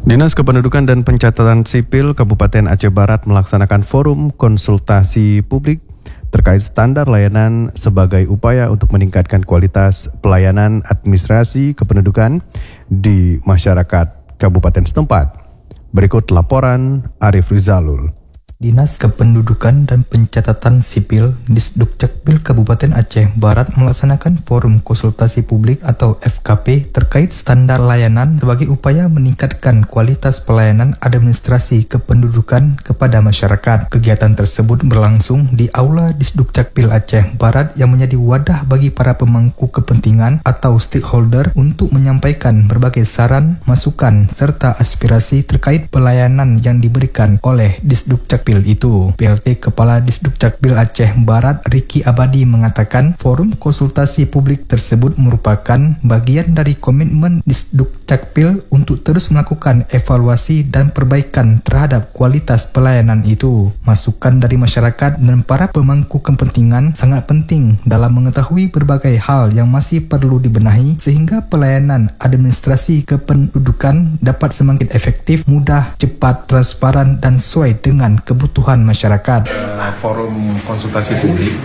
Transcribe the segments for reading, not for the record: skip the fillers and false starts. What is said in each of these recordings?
Dinas Kependudukan dan Pencatatan Sipil Kabupaten Aceh Barat melaksanakan forum konsultasi publik terkait standar layanan sebagai upaya untuk meningkatkan kualitas pelayanan administrasi kependudukan di masyarakat kabupaten setempat. Berikut laporan Arif Rizalul. Dinas Kependudukan dan Pencatatan Sipil Disdukcapil Kabupaten Aceh Barat melaksanakan forum konsultasi publik atau FKP terkait standar layanan sebagai upaya meningkatkan kualitas pelayanan administrasi kependudukan kepada masyarakat. Kegiatan tersebut berlangsung di Aula Disdukcapil Aceh Barat yang menjadi wadah bagi para pemangku kepentingan atau stakeholder untuk menyampaikan berbagai saran, masukan, serta aspirasi terkait pelayanan yang diberikan oleh Disdukcapil itu. PLT Kepala Disdukcapil Aceh Barat Riki Abadi mengatakan forum konsultasi publik tersebut merupakan bagian dari komitmen Disdukcapil untuk terus melakukan evaluasi dan perbaikan terhadap kualitas pelayanan itu. Masukan dari masyarakat dan para pemangku kepentingan sangat penting dalam mengetahui berbagai hal yang masih perlu dibenahi sehingga pelayanan administrasi kependudukan dapat semakin efektif, mudah, cepat, transparan dan sesuai dengan kebutuhan masyarakat. Forum konsultasi publik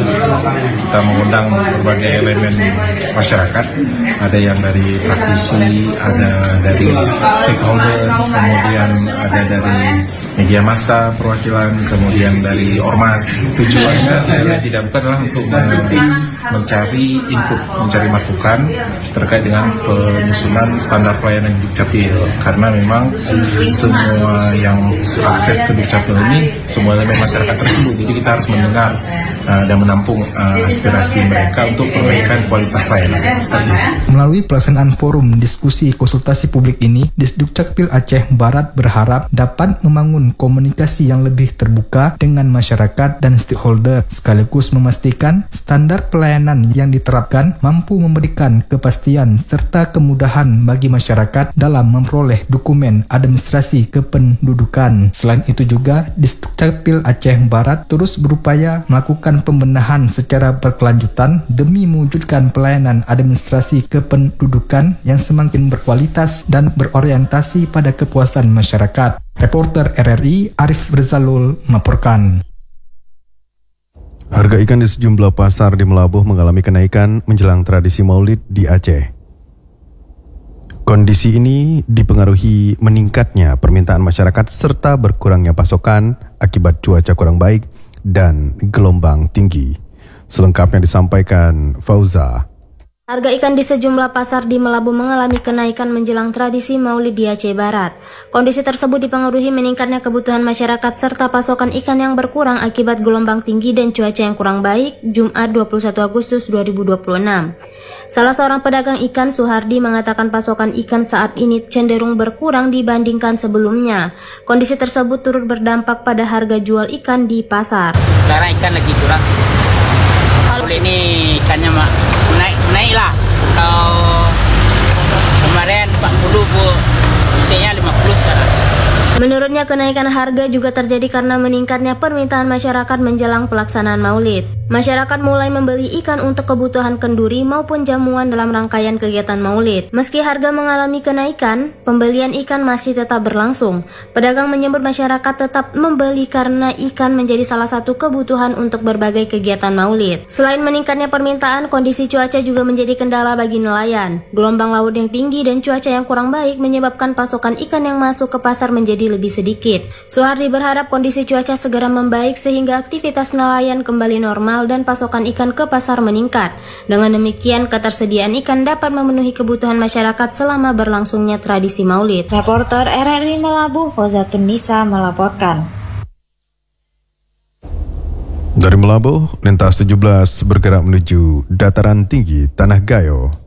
kita mengundang berbagai elemen masyarakat, ada yang dari praktisi, ada dari stakeholder, kemudian ada dari media massa perwakilan, kemudian dari ormas. Tujuannya tidak bukanlah untuk mencari input, mencari masukan terkait dengan penyusunan standar pelayanan Dukcapil, karena memang semua yang akses ke Dukcapil ini semua elemen masyarakat tersebut, jadi kita harus mendengar dan menampung aspirasi mereka untuk perbaikan kualitas layanan. Melalui pelaksanaan forum diskusi konsultasi publik ini, Disdukcapil Aceh Barat berharap dapat membangun komunikasi yang lebih terbuka dengan masyarakat dan stakeholder, sekaligus memastikan standar pelayanan yang diterapkan mampu memberikan kepastian serta kemudahan bagi masyarakat dalam memperoleh dokumen administrasi kependudukan. Selain itu juga, Disdukcapil Aceh Barat terus berupaya melakukan pembenahan secara berkelanjutan demi mewujudkan pelayanan administrasi kependudukan yang semakin berkualitas dan berorientasi pada kepuasan masyarakat. Reporter RRI Arif Rizalul melaporkan. Harga ikan di sejumlah pasar di Melabuh mengalami kenaikan menjelang tradisi Maulid di Aceh. Kondisi ini dipengaruhi meningkatnya permintaan masyarakat serta berkurangnya pasokan akibat cuaca kurang baik dan gelombang tinggi. Selengkapnya disampaikan Fauza. Harga ikan di sejumlah pasar di Melabuh mengalami kenaikan menjelang tradisi Maulid di Aceh Barat. Kondisi tersebut dipengaruhi meningkatnya kebutuhan masyarakat serta pasokan ikan yang berkurang akibat gelombang tinggi dan cuaca yang kurang baik Jumat 21 Agustus 2026. Salah seorang pedagang ikan, Suhardi, mengatakan pasokan ikan saat ini cenderung berkurang dibandingkan sebelumnya. Kondisi tersebut turut berdampak pada harga jual ikan di pasar. Sekarang ikan lagi kurang sih. Kalau ini ikannya naik lah. Kalau kemarin 40 bu, isinya 50 sekarang. Menurutnya kenaikan harga juga terjadi karena meningkatnya permintaan masyarakat menjelang pelaksanaan Maulid. Masyarakat mulai membeli ikan untuk kebutuhan kenduri maupun jamuan dalam rangkaian kegiatan Maulid. Meski harga mengalami kenaikan, pembelian ikan masih tetap berlangsung. Pedagang menyebut masyarakat tetap membeli karena ikan menjadi salah satu kebutuhan untuk berbagai kegiatan Maulid. Selain meningkatnya permintaan, kondisi cuaca juga menjadi kendala bagi nelayan. Gelombang laut yang tinggi dan cuaca yang kurang baik menyebabkan pasokan ikan yang masuk ke pasar menjadi lebih sedikit. Suhardi berharap kondisi cuaca segera membaik sehingga aktivitas nelayan kembali normal dan pasokan ikan ke pasar meningkat. Dengan demikian, ketersediaan ikan dapat memenuhi kebutuhan masyarakat selama berlangsungnya tradisi Maulid. Reporter RRI Melabuh, Fauzatun Nisa melaporkan. Dari Melabuh, lintas 17 bergerak menuju dataran tinggi Tanah Gayo.